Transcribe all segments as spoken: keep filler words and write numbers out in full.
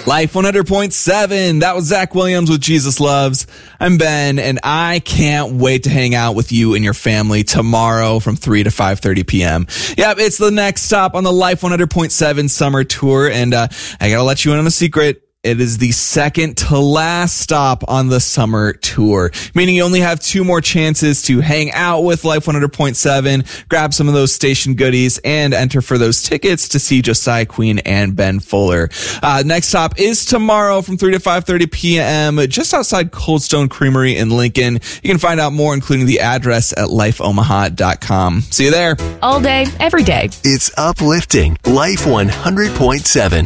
Life one hundred point seven. That was Zach Williams with Jesus Loves. I'm Ben, and I can't wait to hang out with you and your family tomorrow from three to five thirty p.m. Yep, it's the next stop on the Life one hundred point seven summer tour, and uh, I gotta let you in on a secret. It is the second to last stop on the summer tour, meaning you only have two more chances to hang out with Life one hundred point seven, grab some of those station goodies, and enter for those tickets to see Josiah Queen and Ben Fuller. Uh, next stop is tomorrow from three to five thirty p.m. just outside Cold Stone Creamery in Lincoln. You can find out more, including the address, at life omaha dot com. See you there. All day, every day. It's uplifting. Life one hundred point seven.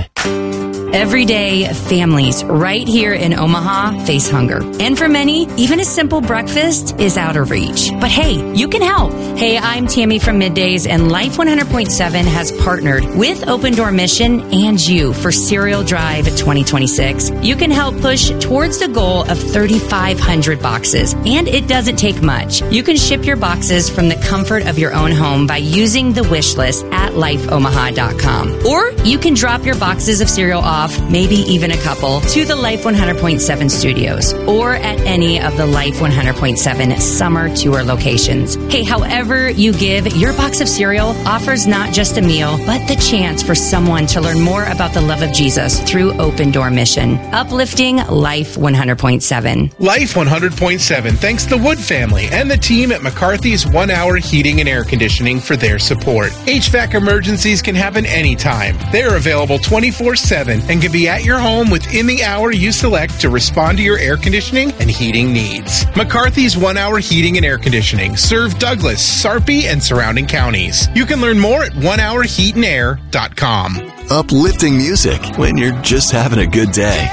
Everyday families right here in Omaha face hunger. And for many, even a simple breakfast is out of reach. But hey, you can help. Hey, I'm Tammy from Middays, and Life one hundred point seven has partnered with Open Door Mission and you for Cereal Drive twenty twenty-six. You can help push towards the goal of thirty-five hundred boxes, and it doesn't take much. You can ship your boxes from the comfort of your own home by using the wish list at life omaha dot com. Or you can drop your boxes of cereal off, maybe even a couple, to the Life one hundred point seven studios or at any of the Life one hundred point seven summer tour locations. Hey, however you give, your box of cereal offers not just a meal, but the chance for someone to learn more about the love of Jesus through Open Door Mission. Uplifting Life one hundred point seven. Life one hundred point seven thanks the Wood family and the team at McCarthy's One Hour Heating and Air Conditioning for their support. H V A C emergencies can happen anytime. They're available twenty-four seven and can be at your home within the hour you select to respond to your air conditioning and heating needs. McCarthy's One Hour Heating and Air Conditioning serve Douglas, Sarpy, and surrounding counties. You can learn more at one hour heat and air dot com. Uplifting music when you're just having a good day.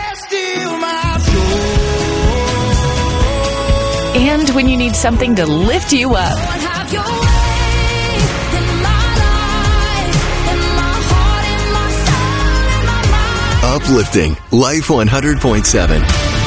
And when you need something to lift you up. Uplifting Life one hundred point seven.